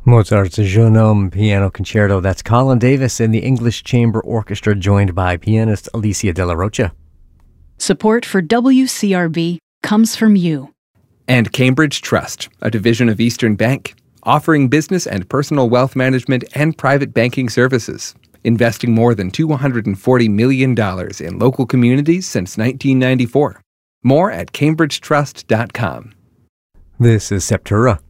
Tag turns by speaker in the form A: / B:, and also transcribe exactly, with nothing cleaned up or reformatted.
A: Mozart's Jeune Homme Piano Concerto. That's Colin Davis and the English Chamber Orchestra, joined by pianist Alicia De La Rocha.
B: Support for W C R B comes from you.
C: And Cambridge Trust, a division of Eastern Bank, offering business and personal wealth management and private banking services, investing more than two hundred forty million dollars in local communities since nineteen ninety-four. More at cambridge trust dot com.
A: This is Septura.